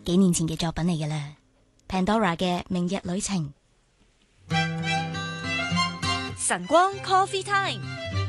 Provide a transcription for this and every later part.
幾年前嘅作品嚟㗎啦。Pandora 嘅《明日旅程》。 晨光 Coffee Time。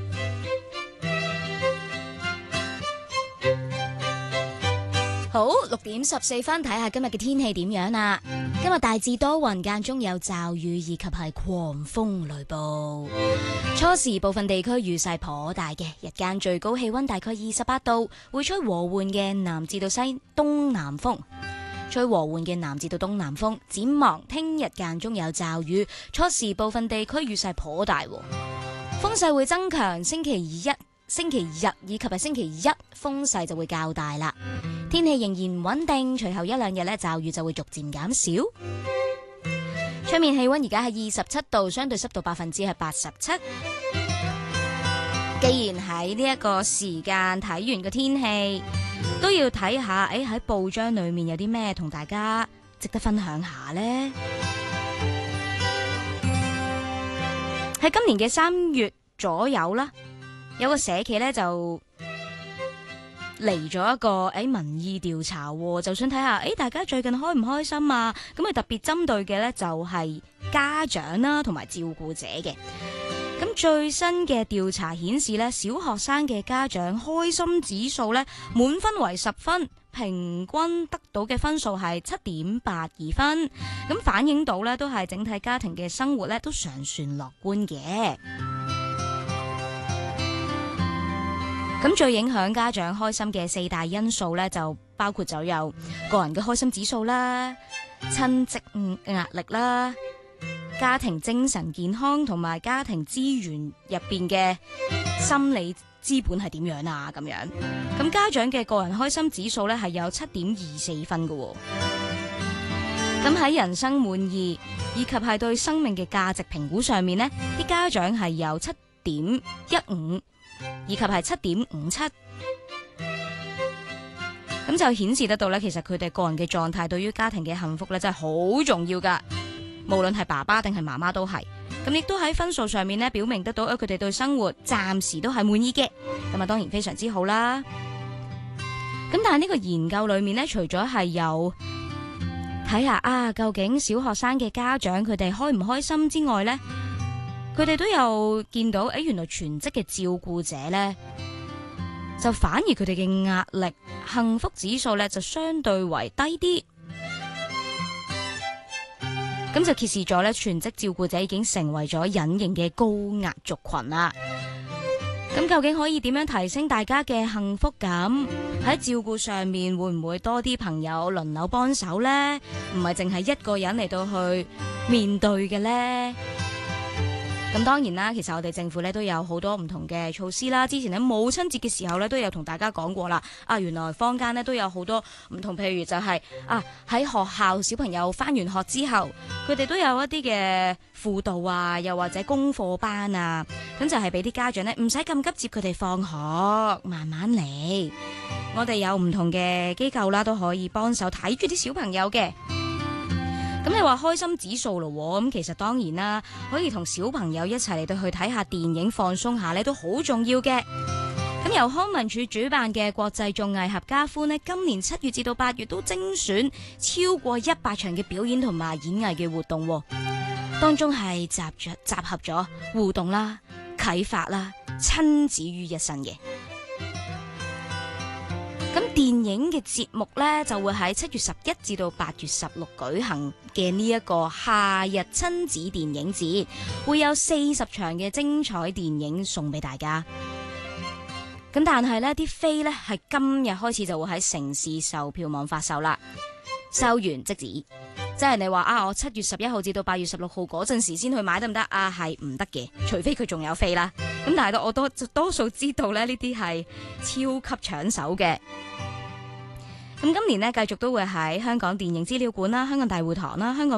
好，6:14，睇下今日嘅天氣點樣啦。今日大致多雲，間中有驟雨以及係狂風雷暴。初時部分地區雨勢頗大嘅，日間最高氣溫大概28度，會吹和緩嘅南至到西東南風。吹和緩嘅南至到東南風。展望聽日間中有驟雨，初時部分地區雨勢頗大，風勢會增強。星期日以及係星期一風勢就會較大啦。天氣仍然唔穩定，隨後一兩日呢驟雨就會逐漸減少。出面氣溫而家係27度，相對濕度87%。既然喺呢一個時間睇完個天氣，都要睇下喺報章裏面有啲咩同大家值得分享下呢？喺今年嘅3月左右啦，有個社企呢就嚟咗一個民意調查，就想睇下大家最近開唔開心啊？咁啊特別針對嘅呢就係家長啦同埋照顧者嘅。咁最新嘅調查顯示呢，小學生嘅家長開心指數呢，滿分為10分，平均得到嘅分數係7.82分。咁反映到呢都係整體家庭嘅生活呢都尚算樂觀嘅。咁最影響家長開心嘅4大因素呢，就包括咗有個人嘅開心指數啦、親職壓力啦、家庭精神健康同埋家庭資源入邊嘅心理資本係點樣啊？咁樣，咁家長嘅個人開心指數呢係有7.24分㗎。咁喺人生滿意以及係對生命嘅價值評估上面呢，啲家長係有7.15。以及係7.57，咁就顯示得到咧，其實佢哋個人嘅狀態對於家庭嘅幸福咧，真係好重要噶。無論係爸爸定係媽媽都係，咁亦都喺分數上面咧表明得到，佢哋對生活暫時都係滿意嘅。咁啊，當然非常之好啦。咁但係呢個研究裏面咧，除咗係有睇下究竟小學生嘅家長佢哋開唔開心之外咧，佢哋都有見到，原來全職嘅照顧者呢，就反而佢哋嘅壓力、幸福指數呢，就相對為低啲。咁就揭示咗呢，全職照顧者已經成為咗隱形嘅高壓族群啦。咁究竟可以點樣提升大家嘅幸福感？喺照顧上面會唔會多啲朋友輪流幫手呢？唔係淨係一個人嚟到去面對嘅呢？咁當然啦，其實我哋政府咧都有好多唔同嘅措施啦。之前喺母親節嘅時候咧都有同大家講過啦。原來坊間咧都有好多唔同，譬如就係喺學校小朋友返完學之後，佢哋都有一啲嘅輔導啊，又或者功課班啊，咁就係俾啲家長咧唔使咁急接佢哋放學，慢慢嚟。我哋有唔同嘅機構啦，都可以幫手睇住啲小朋友嘅。咁你話開心指數咯，咁其實當然啦，可以同小朋友一齊嚟到去睇下電影放鬆下呢都好重要嘅。咁由康文署主辦嘅國際綜藝合家歡呢，今年7月至到8月都精選超過100場嘅表演同埋演藝嘅活動，當中係集合咗互動啦、啟發啦、親子於一身嘅。咁電影嘅節目呢，就會喺7月11至到8月16舉行嘅呢一個夏日親子電影節，會有40場嘅精彩電影送俾大家。咁但係呢啲飛呢，係今日開始就會喺城市售票網發售啦，售完即止。即係你話我7月11號至到8月16號嗰陣時先去買得唔得啊？係唔得嘅，除非佢仲有飛啦。咁但係我多數知道咧，呢啲係超級搶手嘅。咁今年呢，繼續都會喺香港電影資料館啦、香港大會堂啦、香港